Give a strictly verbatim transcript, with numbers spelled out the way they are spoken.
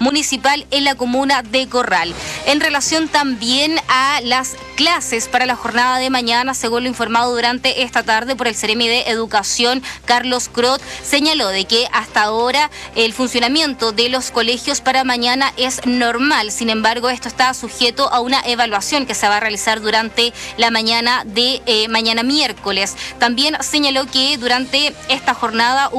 municipal en la comuna de Corral. En relación también a las clases para la jornada de mañana, según lo informado durante esta tarde por el Ceremi de Educación, Carlos Crot, señaló de que hasta ahora el funcionamiento de los colegios para mañana es normal. Sin embargo, esto está sujeto a una evaluación que se va a realizar durante la mañana de eh, mañana miércoles. También señaló que durante esta jornada